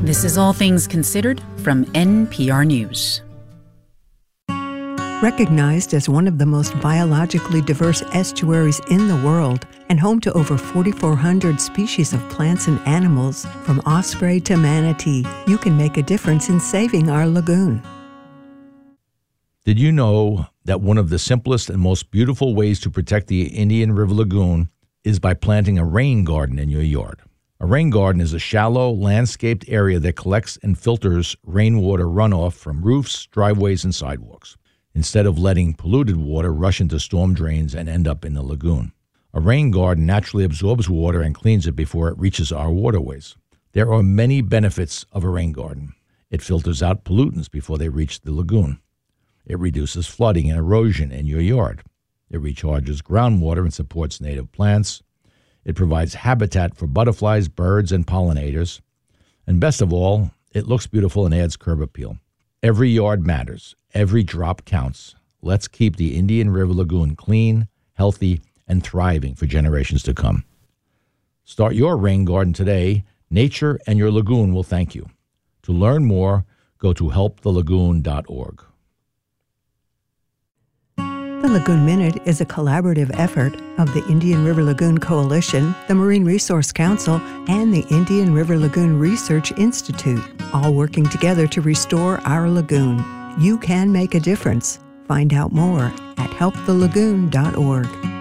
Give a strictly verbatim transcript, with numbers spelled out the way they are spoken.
This is All Things Considered from N P R News. Recognized as one of the most biologically diverse estuaries in the world and home to over forty-four hundred species of plants and animals, from osprey to manatee, you can make a difference in saving our lagoon. Did you know that one of the simplest and most beautiful ways to protect the Indian River Lagoon is by planting a rain garden in your yard? A rain garden is a shallow, landscaped area that collects and filters rainwater runoff from roofs, driveways, and sidewalks, instead of letting polluted water rush into storm drains and end up in the lagoon. A rain garden naturally absorbs water and cleans it before it reaches our waterways. There are many benefits of a rain garden. It filters out pollutants before they reach the lagoon. It reduces flooding and erosion in your yard. It recharges groundwater and supports native plants. It provides habitat for butterflies, birds, and pollinators. And best of all, it looks beautiful and adds curb appeal. Every yard matters. Every drop counts. Let's keep the Indian River Lagoon clean, healthy, and thriving for generations to come. Start your rain garden today. Nature and your lagoon will thank you. To learn more, go to help the lagoon dot org. The Lagoon Minute is a collaborative effort of the Indian River Lagoon Coalition, the Marine Resource Council, and the Indian River Lagoon Research Institute, all working together to restore our lagoon. You can make a difference. Find out more at help the lagoon dot org.